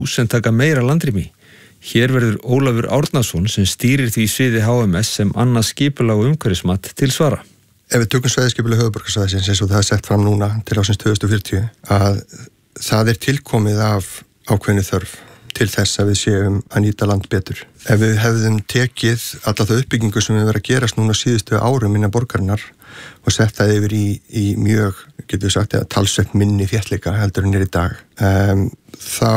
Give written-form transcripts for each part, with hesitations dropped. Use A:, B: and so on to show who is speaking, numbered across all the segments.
A: sem taka meira landrými. Hér verður Ólafur Árnason sem stýrir því sviði HMS sem annað skipulag og umhverfismat til svara.
B: Ef við tökum svæðisskipulag höfuðborgarsvæðisins eins og það er sett fram núna til ársins 2040 að það tilkomið af ákveðinni þörf til þess að við séum að nýta land betur. Ef við hefðum tekið alla það uppbyggingu sem við verið að gerast núna síðustu árum innan borgarinnar og sett það yfir í mjög, getur við sagt, talsvert minni þéttleika heldur en í dag, þá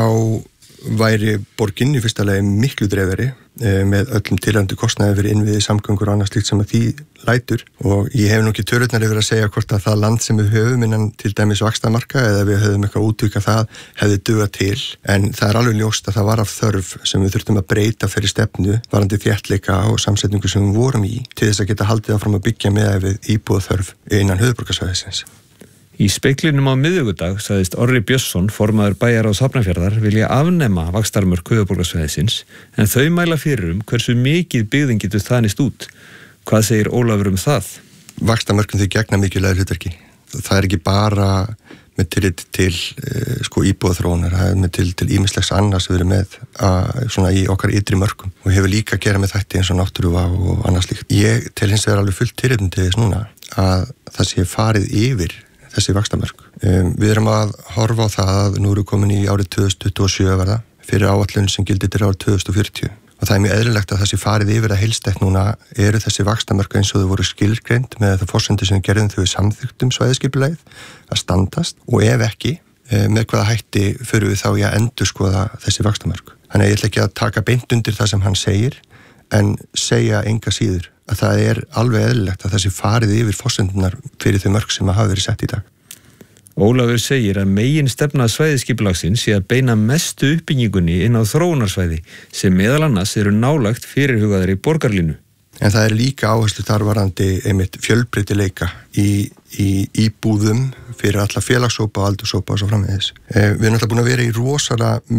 B: væri borginn í fyrsta lagi miklu dreifari með öllum tilhæfandi kostnaði fyrir innviði, samgöngur og annað slíkt sem að því lætur og ég hef nú ekki tölurnar yfir að segja hvort að það land sem við höfum innan til dæmis vaxtamarka eða við höfum eitthvað útvíka það hefði dugað til en það er alveg ljóst að það var af þörf sem við þurftum að breyta fyrir stefnu varandi þéttleika og samsetningu sem við vorum í til þess að geta haldið áfram að byggja með við íbúðaþörf innan höfuðborgarsvæðisins.
A: Í speiklinum á miðvikudag sagðist Orri Björnsson, formaður bæjarráðs Hafnarfjarðar, vilja afnema vaxtarmörk höfuðborgarsvæðisins en þau mæla fyrir hversu mikið byggðin getur þanist út. Hvað segir Ólafur það?
B: Vaxtarmörkin þau gegna mikilvægu hlutverki. Það er ekki bara með tillit til íbúðaþróunar, það er með tillit til ýmislegs annars við erum með svona í okkar ytri mörkum og hefur líka að gera með þætti eins og náttúruvá og annað slíkt. Ég tel hins vegar alveg fullt tillit til þess núna að það sé farið yfir þessi vaxtamörk. Við erum að horfa á það að nú eru komin í árið 2027 verða fyrir áætlun sem gildir til árið 2040 og það er mjög eðlilegt að þessi farið yfir að heilstætt núna eru þessi vaxtamörk eins og þau voru skilgreind með það forsendur sem við gerðum þau samþykktum svæðisskipulagið að standast og ef ekki, með hvaða hætti fyrir við þá í að endurskoða þessi vaxtamörk. Þannig að ég ætla ekki að taka beint undir það sem hann segir en segja enga síður að það er alveg eðlilegt að þessi farið yfir forsendunar fyrir þau mörk sem hafa verið sett í dag.
A: Ólafur segir að megin stefna svæðisskipulagsins sé að beina mestu uppbyggingunni inn á þróunarsvæði sem meðal annars eru nálægt fyrirhugaðri borgarlínu.
B: En það er líka áherslu þar varðandi einmitt fjölbreytileika í íbúðum fyrir alla félagshópa og aldurshópa og svo framvegis. Við erum alltaf búin að vera í rosalega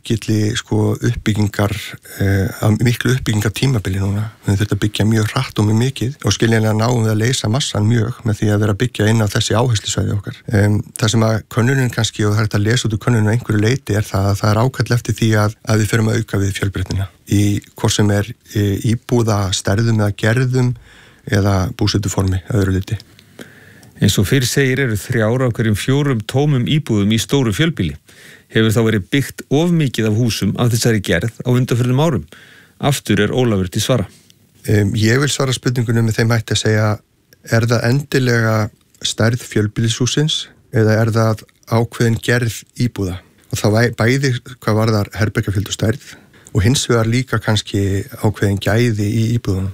B: miklu uppbyggingar tímabili núna. Við þurfum að byggja mjög hratt og mjög mikið og skiljanlega náum við að leysa massan mjög með því að vera að byggja inn á þessi áherslusvæði okkar. Það sem að könnunin kannski og það er að lesa út úr könnunum einhverju leiti er það er ákall eftir því að við förum að auka við fjölbreytnina í hvort sem er íbúða stærðum eða gerðum eða búsetuformi að öðru leiti.
A: Eins og fyrr segir eru 3 af hverjum 4 tómum íbúðum í stóru fjölbýli. Hefur þá verið byggt of mikið af húsum af þessari gerð á undanförnum árum. Aftur er Ólafur til svara.
B: Ég vil svara spurningunum með þeim hætti að segja, er það endilega stærð fjölbýlishúsins eða er það ákveðin gerð íbúða? Og þá bæði hvað varðar herbergjafjölda og stærð og hins vegar líka kannski ákveðin gæði í íbúðunum.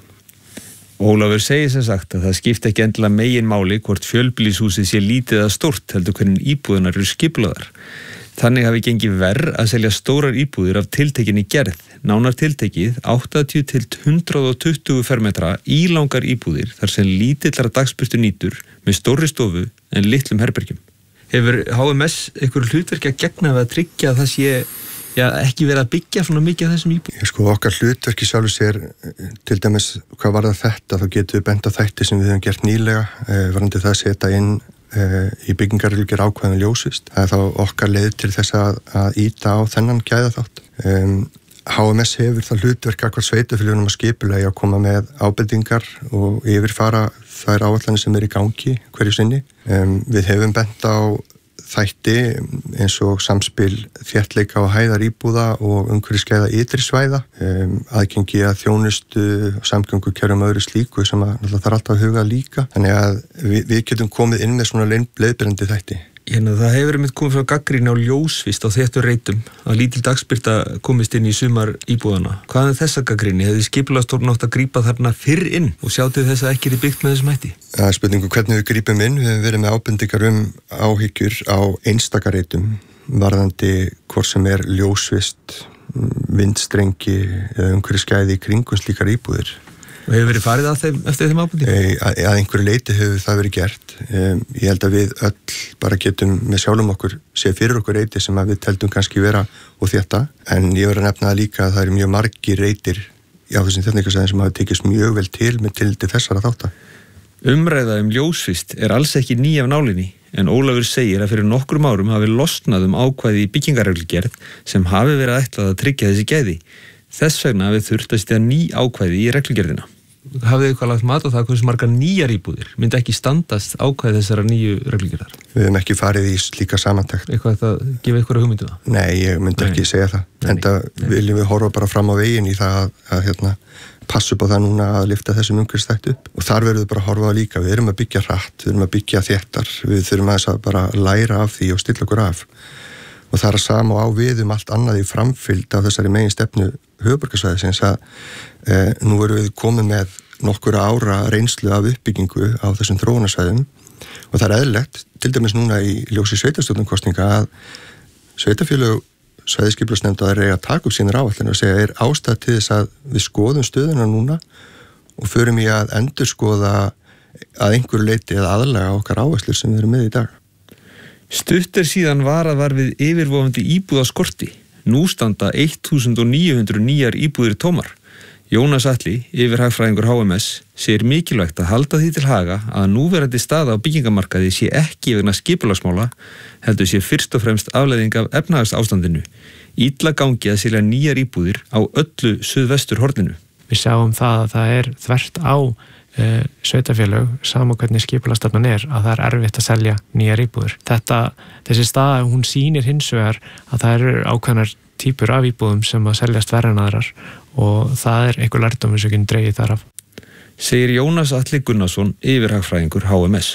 A: Ólafur segir sem sagt að það skipta ekki endilega megin máli hvort fjölbýlishúsið sé lítið eða stórt heldur hvernig íbúðunar eru skipulaðar. Þannig hafi gengið verr að selja stórar íbúðir af tiltekinni gerð, nánar tiltekið 80 til 120 fermetra ílangar íbúðir þar sem lítillar dagsbirtu nýtur með stórri stofu en litlum herbergjum. Hefur HMS einhverju hlutverki að gegna við að tryggja að það sé ekki verið að byggja svona mikið af þessum íbúðum?
B: Okkar hlutverki sjálfur sér, til dæmis hvað varðar þetta, þá getum við bent á þætti sem við höfum gert nýlega, varðandi það að setja inn í byggingarreglugerð ákvæðum ljósvist. Það er þá okkar leið til þess að ýta á þennan gæðaþátt. HMS hefur það hlutverk akkvært sveitafélögunum að skipulagi að koma með ábendingar og yfirfara þær áætlanir sem eru í gangi hverju sinni. Við hefum bent á þætti eins og samspil þéttleika og hæðar íbúða og umhverfisgæða ytri svæða, aðgengi að þjónustu og samgöngukerfum öðru slíku sem það er alltaf að huga líka. Þannig að við getum komið inn með svona leiðbyrjandi þætti.
A: Það hefur komið frá gagnrýni á ljósvist á þéttu reitum að lítil dagsbirta komist inn í sumar íbúðana. Hvað þessa gagnrýni? Hefði skipulagsstofnun átt að grípa þarna fyrr inn og sjá til þess að ekki er byggt með þessum hætti?
B: Það er spurningu hvernig við grípum inn. Við hefum verið með ábendingar áhyggjur á einstaka reitum varðandi hvort sem er ljósvist, vindstrengi eða umhverfisgæði í kringum slíkar íbúðir.
A: Og hefur verið farið eftir þeim ábendingum?
B: Að einhverju leiti hefur það verið gert. Ég held að við öll bara getum með sjálfum okkur séð fyrir okkur reiti sem að við teldum kannski vera og þetta. En ég verið að nefna það líka að það eru mjög margir reitir á þessum þéttleikasvæðum sem hafa tekist mjög vel til með tilliti þessara þátta.
A: Umræða ljósvist er alls ekki ný af nálinni en Ólafur segir að fyrir nokkrum árum hafi losnað ákvæði í byggingarreglugerð sem hafi verið ætlað að tryggja þessi gæði. Þess vegna hafi þurft að setja ný ákvæði í reglugerðina. Hafið þið eitthvað lagt mat á það hversu margar nýjar íbúðir myndi ekki standast ákvæði þessara nýju reglugerðar?
B: Við höfum ekki farið í slíka samantekt.
A: Eitthvað að gefa ykkur hugmyndu það?
B: Nei, ég myndi ekki segja það. Enda viljum við horfa bara fram á veginn í það að passa upp á það núna að lyfta þessum umhverfisþætti upp. Og þar verðum við bara að horfa á líka. Við erum að byggja hratt, við erum að byggja þéttar, við þurfum að bara læra af því og stilla okkur af. Og það er sama og á við allt annað í framfylgd á þessari meginstefnu höfuðborgarsvæðisins að nú erum við komið með nokkura ára reynslu af uppbyggingu á þessum þróunarsvæðum og það er eðlilegt, til dæmis núna í ljósi sveitarstjórnarkosninga að sveitarfélög svæðisskipulagsnefndar eiga að taka upp sínar áætlanir og segja ástæða til þess að við skoðum stöðuna núna og förum í að endurskoða að einhverju leyti eða aðlaga okkar áherslur sem við erum með í dag.
A: Stutt síðan varað var við yfirvofandi íbúðaskorti. Nú standa 1900 nýjar íbúðir tómar. Jónas Atli, yfirhagfræðingur HMS, segir mikilvægt að halda því til haga að núverandi staða á byggingamarkaði sé ekki vegna skipulagsmála, heldur sé fyrst og fremst afleiðing af efnahagsástandinu. Illa gangi að selja nýjar íbúðir á öllu suðvesturhorninu.
C: Við sjáum það að það er þvert á sveitarfélög, sama hvernig skipulagsstefnan að það er erfitt að selja nýjar íbúðir. Þessi staða, hún sýnir hins vegar að það eru ákveðnar típur af íbúðum sem að seljast verr en aðrar og það er einhver lærdómur sem ekki dregið þar af.
A: Segir Jónas Atli Gunnarsson, yfirhagfræðingur HMS.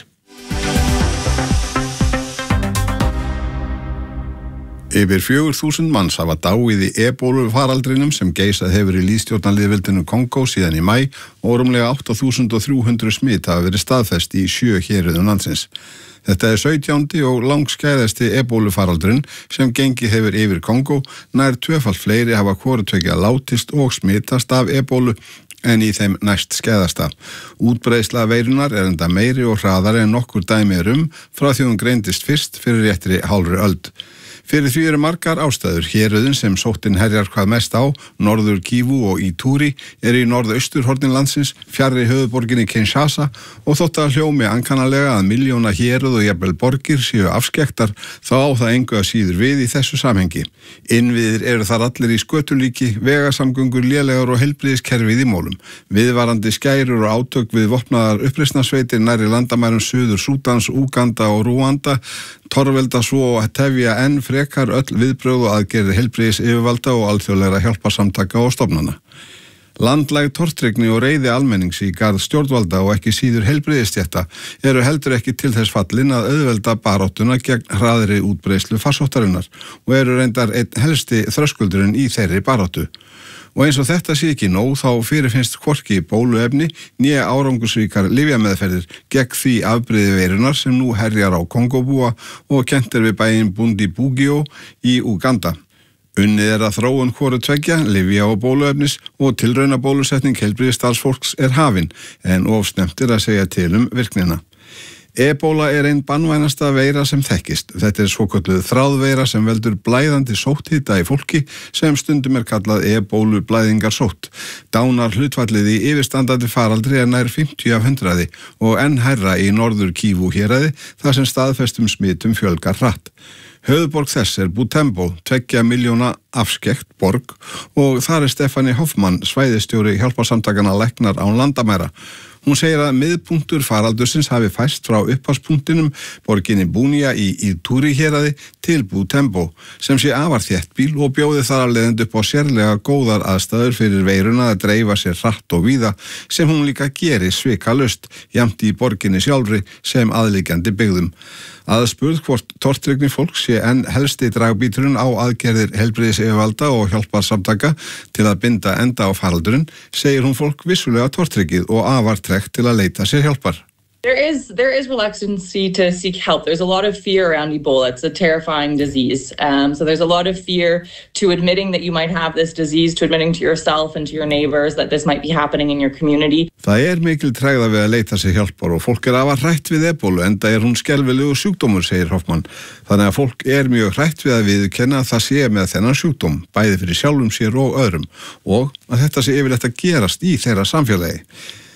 D: Yfir 4.000 manns hafa dáið í ebólufaraldrinum sem geisað hefur í lýðstjórnarlýðveldinu Kongó síðan í maí og rúmlega 8.300 smit hafa verið staðfest í 7 héruðum landsins. Þetta er 17. og langskæðasti ebólufaraldrin sem gengið hefur yfir Kongó, nær tvöfalt fleiri hafa hvorutveggja látist og smitast af ebólu en í þeim næst skæðasta. Útbreiðsla veirunar er enda meiri og hraðari en nokkur dæmi frá því hún greindist fyrst fyrir réttri hálfri öld. Fyrir því eru margar ástæður. Héröðin sem sóttin herjar hvað mest á, Norður Kívu og Ituri, í norðausturhornin landsins, fjarri höfuðborginni Kinshasa og þótt að hljómi ankannalega að milljóna héröð og jafnvel borgir séu afskektar, þá á það engu að síður við í þessu samhengi. Innviðir eru þar allir í skötulíki, vegasamgöngur lélegar og heilbrigðiskerfið í mólum. Viðvarandi skærur og átök við vopnaðar uppreisnarsveitir nærri landamærum Suður Súdans, Úganda og Rúanda torvelda svo að tefja enn frekar öll viðbrögð og aðgerðir heilbrigðisyfirvalda og alþjóðlegra hjálparsamtaka og stofnana. Landlæg tortryggni og reiði almennings í garð stjórnvalda og ekki síður heilbrigðisstétta eru heldur ekki til þess fallin að auðvelda baráttuna gegn hraðri útbreiðslu farsóttarinnar og eru reyndar einn helsti þröskuldurinn í þeirri baráttu. Og eins og þetta sé ekki nóg þá fyrirfinnst hvorki bóluefni nýja árangusríkar lyfjameðferðir gegn því afbrigði veirunar sem nú herjar á Kongóbúa og kennt við bæinn Bundibugyo í Uganda. Unnið að þróun hvoru tveggja, lyfja og bóluefnis og tilrauna bólusetning heilbrigðisstarfsfólks hafin en of snemmt að segja til virknina. Ebóla er ein banvænasta veira sem þekkist. Þetta svokölluð þráðveira sem veldur blæðandi sótthita í fólki sem stundum kallað ebólublæðingarsótt. Dánar hlutfallið í yfirstandandi faraldri nær 50 af 100 og enn hærra í Norður Kívu héraði þar sem staðfestum smitum fjölgar hratt. Höfuðborg þess Butembo, 2 milljóna afskekt borg og þar Stefani Hoffmann, svæðistjóri hjálparsamtakana Læknar án landamæra. Hún segir að miðpunktur faraldursins hafi færst frá upphafspunktinum borginni Bunia í Ituri héraði til Butembo sem sé afar þéttbýl og bjóði þar af leiðandi upp á sérlega góðar aðstæður fyrir veiruna að dreifa sér hratt og víða sem hún líka geri svikalust jafnt í borginni sjálfri sem aðliggjandi byggðum. Aðspurð hvort tortryggni fólk sé enn helsti dragbíturinn á aðgerðir heilbrigðisyfirvalda og hjálparsamtaka til að binda enda á faraldurinn, segir hún fólk vissulega tortryggið og afar tregt til að leita sér hjálpar.
E: There is reluctancy to seek help. There's a lot of fear around Ebola. It's a terrifying disease. So there's a lot of fear to admitting that you might have this disease, to admitting to yourself and to your neighbors that this might be happening in your community.
D: Það mikil tregða við að leita sér hjálpar og fólk afar hrætt við ebólu enda hún skelfilegur sjúkdómur, segir Hoffmann. Þannig að fólk mjög hrætt við að viðurkenna að það sé með þennan sjúkdóm, bæði fyrir sjálfum sér og öðrum og að þetta sé yfirleitt að gerast í þeirra samfélagi.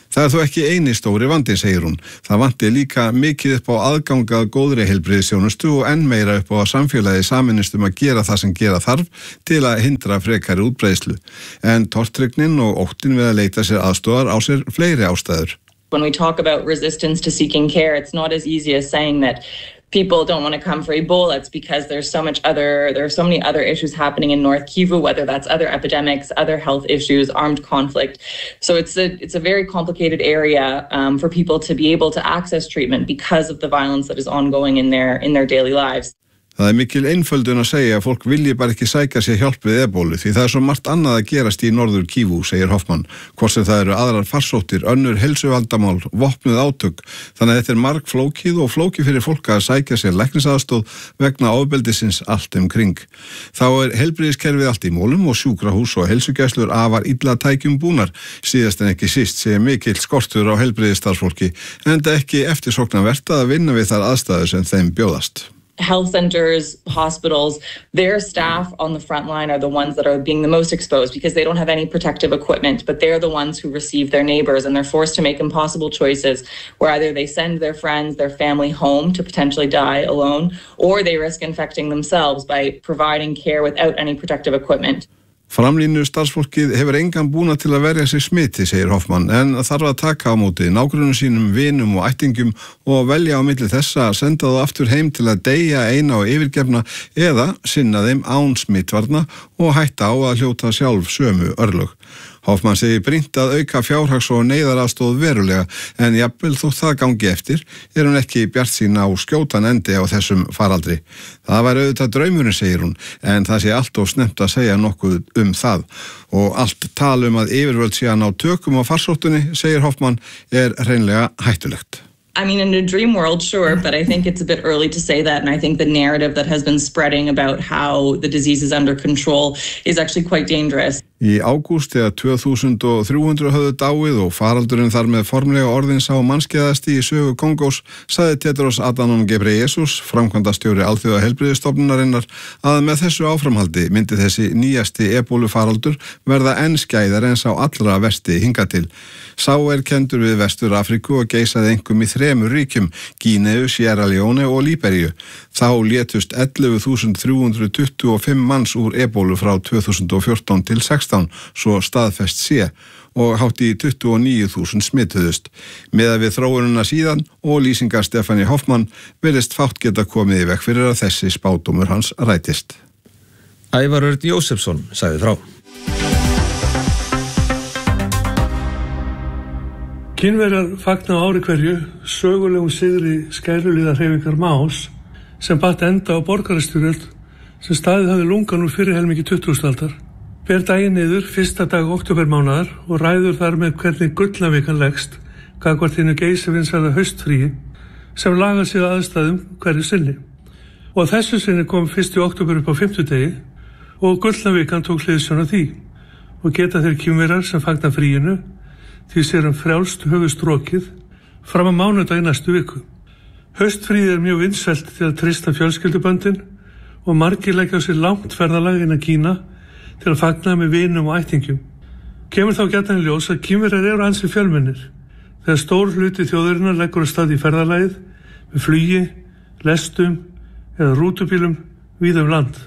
D: Það þó ekki eini stóri vandi, segir hún. Það vanti líka mikið upp á aðgangað góðri heilbrigðisþjónustu og enn meira upp á að samfélagi sameinist að gera það sem gera þarf til að hindra frekari útbreiðslu. En tortryggnin og óttin við að leita sér aðstoðar á sér fleiri ástæður.
E: When we talk about resistance to seeking care, it's not as easy as saying that people don't want to come for Ebola. It's because there are so many other issues happening in North Kivu, whether that's other epidemics, other health issues, armed conflict. So it's a very complicated area for people to be able to access treatment because of the violence that is ongoing in their daily lives.
D: Það mikil einföldun að segja að fólk vilji bara ekki sækja sér hjálp við ebólu því það svo margt annað að gerast í norður Kivu, segir Hoffmann. Hvort sem það eru aðrar farsóttir, önnur heilsuvaldamál, vopnuð átök. Þannig að þetta margflókið og flókið fyrir fólk að sækja sér læknisaðstoð vegna ofbeldisins allt kring. Þá heilbrigðiskerfið allt í mólum og sjúkrahús og heilsugæslur afar illa tækjum búnar. Síðast en ekki síst segir mikill skortur á heilbrigðisstarfsfólki, en þetta ekki eftirsóknarvert að vinna við þær aðstæður sem þeim bjóðast.
E: Health centers, hospitals, their staff on the front line are the ones that are being the most exposed because they don't have any protective equipment, but they're the ones who receive their neighbors and they're forced to make impossible choices where either they send their friends, their family home to potentially die alone, or they risk infecting themselves by providing care without any protective equipment.
D: Framlínu starfsfólkið hefur engan búna til að verja sig smiti, segir Hoffmann, en þarf að taka á móti nágrunum sínum, vinum og ættingum og velja á milli þessa að senda þá aftur heim til að deyja eina og yfirgefna eða sinna þeim án smitvarna og hætta á að hljóta sjálf sömu örlög. Hoffmann segir brýnt að auka fjárhags- og neyðaraðstoð verulega en jafnvel þótt það gangi eftir hún ekki bjartsýn á skjótan endi á þessum faraldri. Það væri auðvitað draumurinn, segir hún, en það sé allt of snemmt að segja nokkuð það. Og allt tal að yfirvöld sé að ná tökum á farsóttunni, segir Hoffmann, hreinlega hættulegt.
E: I mean, in a dream world, sure, but I think it's a bit early to say that, and I think the narrative that has been spreading about how the disease is under control is actually quite dangerous.
D: Í ágúst þegar 2300 höfðu dáið og faraldurinn þar með formlega orðin sá mannskeiðasti í sögu Kongós, sagði Tedros Adhanom Ghebreyesus, framkvæmdastjóri Alþjóða heilbrigðisstofnunarinnar, að með þessu áframhaldi myndi þessi nýjasti ebólufaraldur verða enn skæðar en sá allra versti hingað til. Sá kendur við Vestur Afríku og geisaði einkum í 3 ríkjum, Gíneu, Sierra Leone og Líberíu. Þá létust 11.325 manns úr ebólu frá 2014 til 16, svo staðfest sé, og hátt í 29.000 smituðust. Meðað við þróunina síðan og lýsingar Stefani Hoffmann virðist fátt geta komið í veg fyrir að þessi spádómur hans rætist.
A: Ævar Örn Jósefsson sagði frá.
F: Kínverjar fagna á ári hverju sögulegum sigri skæruliðahreyfingar Maós sem batt enda á borgarastyrjöld sem staðið hafði lungan úr fyrri helmingi 20. aldar. Ber daginn niður fyrsta dag októbermánaðar og ræður þar með hvernig gullnavikan leggst gagnvart hinu geysivinsæla haustfríi sem lagar sig að aðstæðum hverju sinni. Og þessu sinni kom 1. október upp á 5. degi og gullnavikan tók hliðsjón af því og geta þeir Kínverjar sem fagna fríinu því sér frjálst höfuðstrokið fram að mánudag í næstu viku. Haustfríð mjög vinsælt til að treysta fjölskylduböndin og margir leggja á sér langt ferðalag inn að Kína til að fagna með vinum og ættingjum. Kemur þá gjarnan í ljós að Kínverjar eru ansi fjölmennir þegar stór hluti þjóðarinnar leggur af stað í ferðalagið með flugi, lestum eða rútubílum víða land.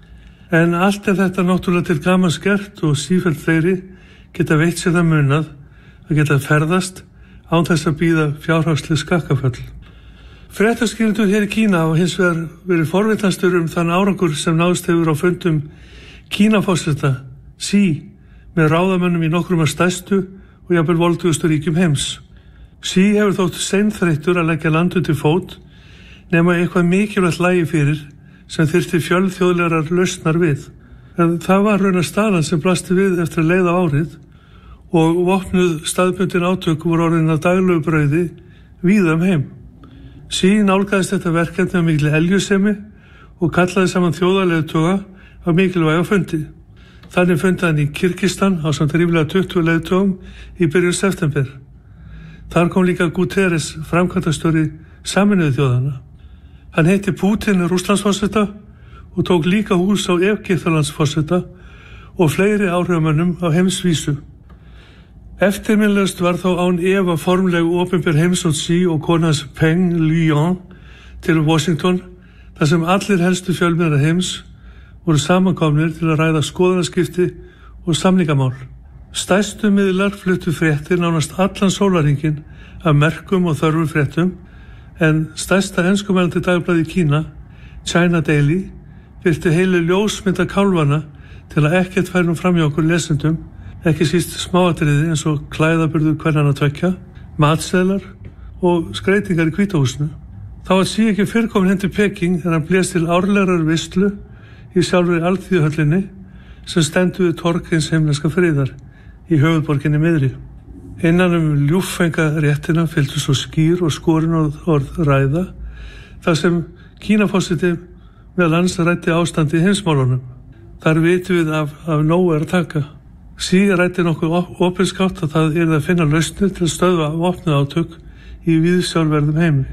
F: En allt þetta náttúrulega til gamans gert og sífellt fleiri geta veitt sér það munað að geta ferðast án þess að bíða fjárhagsleg skakkaföll. Fréttaskýrendur hér í Kína hafa hins vegar verið forvitastur þann árangur sem náðst hefur á fundum Kínaforseta Xi með ráðamönnum í nokkrum af stærstu og jafnvel voldugustu ríkjum heims. Xi hefur þótt seinþreyttur að leggja landu til fót nema eitthvað mikilvægt lægi fyrir sem þyrfti fjölþjóðlegar lausnar við. En það var raunar staðan sem blasti við eftir að leiða árið og vopnuð staðbundin átök voru orðin að daglegu brauði víða heim. Xi nálgaðist þetta verkefni af mikilli eljusemi og kallaði saman þjóðarleiðtoga á mikilvæga fundi. Þannig fundi hann í Kirgistan á samt ríflega 20 leiðtogum í byrjun september. Þar kom líka Guterres, framkvæmdastjóri Sameinuðu þjóðanna. Hann heitti Putin Rússlandsforseta og tók líka hús á Egyptalandsforseta og fleiri áhrifamönnum á heimsvísu. Eftirminnilegast var þó án efa formleg opinber heimsókn Xi og konans Peng Liyuan til Washington, þar sem allir helstu fjölmiðlar heims voru samankomnir til að ræða skoðanaskipti og samningamál. Stærstu miðlar fluttu fréttir nánast allan sólarhringinn af merkum og þörfum fréttum, en stærsta enskumælandi dagblaði í Kína, China Daily, birti heilu ljósmynda kálfana til að ekkert færi fram hjá okkur lesendum, ekki síst smáatriði eins og klæðaburður kvennanna tveggja, matseðlar og skreytingar í Hvíta húsinu. Þá var Xi ekki fyrr komin heim til Peking en hann blés til árlegrar veislu í sjálfri Alþýðuhöllinni sem stendur við torg hins heimneska friðar í höfuðborginni miðri. Innan ljúffenga réttina fylgdu svo skýr og skorin orð ræða þar sem Kínaforseti meðal annars ræddi ástandi í heimsmálunum. Þar vitum við af nógu að taka. Xi ræddi nokkuð opinskátt að það yrði að finna lausnir til að stöðva vopnuð átök í víðsjálfverðum heimi.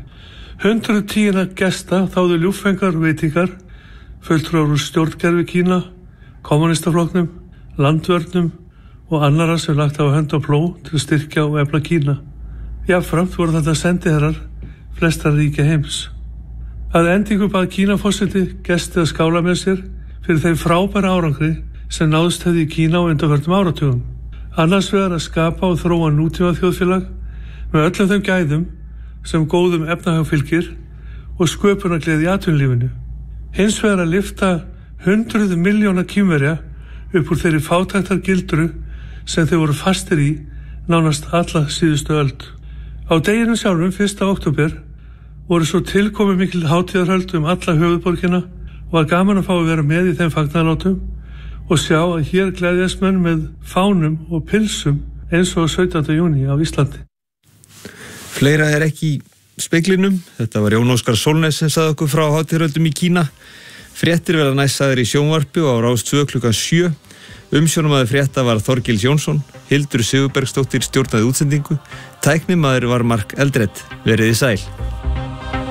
F: 110 gesta þáðu ljúffengar veitingar, fulltrúar úr stjórnkerfi Kína, kommunistaflokknum, landvörnum og annara sem lagt á hönd og plóg til að styrkja og efla Kína. Jafnframt voru þetta sendiherrar flestra ríkja heims. Að endingu bað Kínaforseti gesti að skála með sér fyrir þeim frábæra árangri sem náðst hefði í Kína á undanförnum áratugum. Annars vegar að skapa og þróa nútíma þjóðfélag með öllum þeim gæðum sem góðum efnahag fylgir og sköpunargleði í atvinnulífinu. Hins vegar að lyfta 100 milljóna Kínverja upp úr þeirri fátæktargildru sem þeir voru fastir í nánast alla síðustu öld. Á deginum sjálfum 1. október voru svo tilkomið mikil hátíðarhöld alla höfuðborgina og var gaman að fá að vera með í þeim fagnaðarlátum og sjá að hér gleðjast menn með fánum og pilsum eins og 17. júní á Íslandi.
A: Fleira er ekki í speglinum. Þetta var Jón Óskar Sólnes sem sagði okkur frá hátíðarhöldum í Kína. Fréttir verða næst sagðir í sjónvarpi og á Rás 2 klukkan 7. Umsjónarmaður frétta var Þorgils Jónsson, Hildur Sigurbergsdóttir stjórnaði útsendingu, tæknimaður var Mark Eldred. Veriði sæl.